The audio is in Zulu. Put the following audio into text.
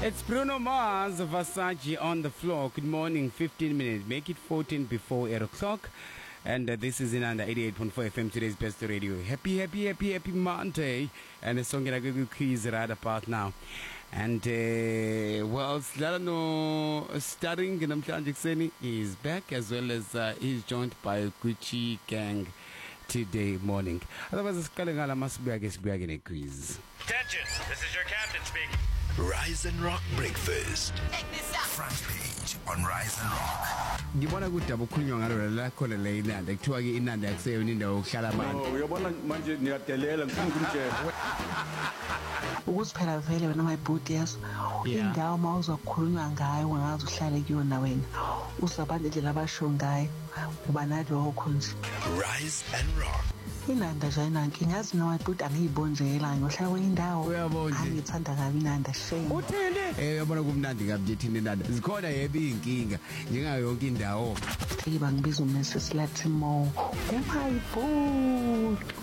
It's Bruno Mars, Versace on the floor. Good morning, 15 minutes. Make it 14 before 8 o'clock. And this is in under 88.4 FM, today's best radio. Happy Monday. And the song that I give quiz right about now. And, well, Slalano starring Namhlanje Kuseni is back, as well as he's joined by Gucci Gang today morning. Otherwise, it's Kalengala Masbiag in a quiz. Attention, this is your captain speaking. Rise and Rock Breakfast. Check this out. Front page on Rise and Rock. Ngibona kudaba ukukhulunywa ngalo la khona le inanda kuthiwa ke inanda akuseyona indawo yokuhlala abantu. Uyabona manje niyadelela ngifuna ukumtshela. Ukuthi phela vele wena mayibhudi yazo indawo mawuzokhulunywa ngayo ungazi uhlale kuyona wena uzabantu indlela abasho ngayo uba nalokho nje. Rise and Rock. Inanda nje ayinankinga ngazi noma ibhudi angiyibonjela ngohlala kwenye indawo Uyabona nje. angithanda kabi inanda shame. Uthini? Uyabona kumnandi kabi nje thina inanda. Zikhona yebo inkinga njengayo yonke indawo. Iba ngibiza uMrs Latimo. Umayibhudi.